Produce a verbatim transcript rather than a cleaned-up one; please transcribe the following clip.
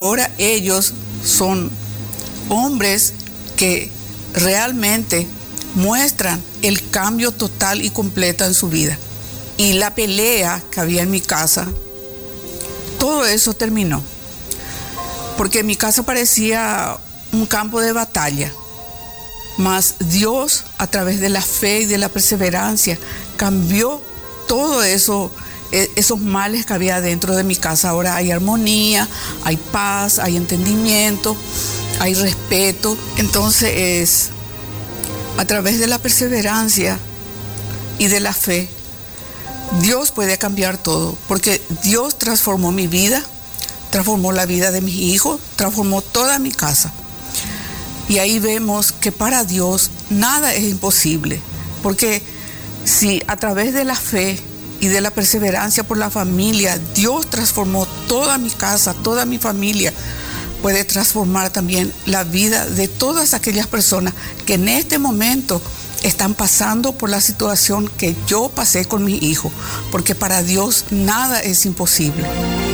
ahora ellos son hombres que realmente muestran el cambio total y completo en su vida. Y la pelea que había en mi casa, todo eso terminó. Porque mi casa parecía un campo de batalla. Mas Dios, a través de la fe y de la perseverancia, cambió todo eso, esos males que había dentro de mi casa. Ahora hay armonía, hay paz, hay entendimiento, hay respeto. Entonces, a través de la perseverancia y de la fe, Dios puede cambiar todo, porque Dios transformó mi vida, transformó la vida de mis hijos, transformó toda mi casa. Y ahí vemos que para Dios nada es imposible, porque si a través de la fe y de la perseverancia por la familia, Dios transformó toda mi casa, toda mi familia, puede transformar también la vida de todas aquellas personas que en este momento están pasando por la situación que yo pasé con mi hijo, porque para Dios nada es imposible.